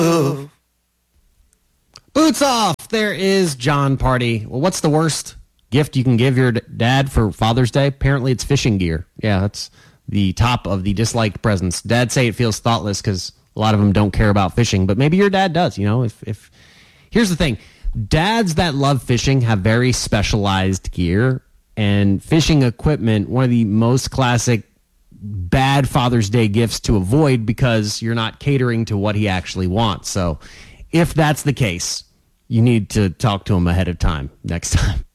Boots off. There is John Party. Well, what's the worst gift you can give your dad for Father's Day? Apparently it's fishing gear. Yeah, that's the top of the disliked presents. Dads say it feels thoughtless because a lot of them don't care about fishing, but maybe your dad does. You know, if here's the thing. Dads that love fishing have very specialized gear, and fishing equipment, one of the most classic bad Father's Day gifts to avoid because you're not catering to what he actually wants. So if that's the case, you need to talk to him ahead of time next time.